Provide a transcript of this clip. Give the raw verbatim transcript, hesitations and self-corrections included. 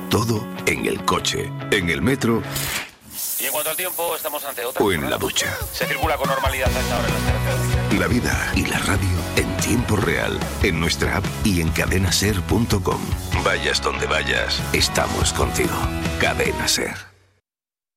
Todo en el coche, en el metro. Y en cuanto al tiempo, estamos ante otra. O en la ducha. Se circula con normalidad a esta hora en las carreteras. La vida y la radio en tiempo real, en nuestra app y en cadena ser punto com. Vayas donde vayas, estamos contigo. Cadena Ser.